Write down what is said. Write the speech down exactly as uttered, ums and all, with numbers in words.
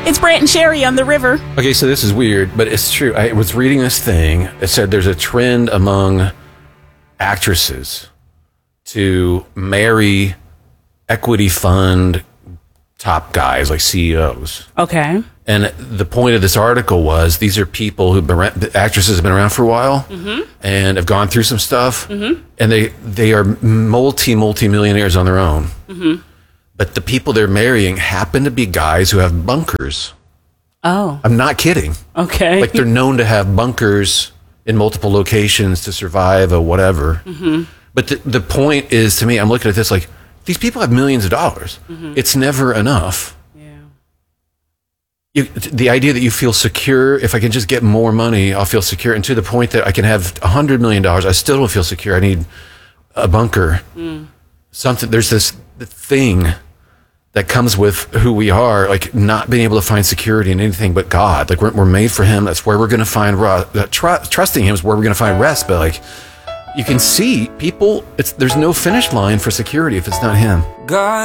It's Brant and Sherry on the river. Okay, so this is weird, but it's true. I was reading this thing. It said there's a trend among actresses to marry equity fund top guys, like C E Os. Okay. And the point of this article was these are people who've been, the actresses have been around for a while mm-hmm. and have gone through some stuff, mm-hmm. and they, they are multi, multi-millionaires on their own. Mm-hmm. But the people they're marrying happen to be guys who have bunkers. Oh. I'm not kidding. Okay. Like they're known to have bunkers in multiple locations to survive or whatever. Mm-hmm. But the, the point is, to me, I'm looking at this like, these people have millions of dollars. Mm-hmm. It's never enough. You, the idea that you feel secure, if I can just get more money, I'll feel secure. And to the point that I can have one hundred million dollars, I still don't feel secure. I need a bunker. Mm. Something, there's this thing that comes with who we are, like not being able to find security in anything but God. Like we're, we're made for Him. That's where we're going to find rest. Tr- trusting Him is where we're going to find rest. But like, you can see people, it's, there's no finish line for security if it's not Him. God.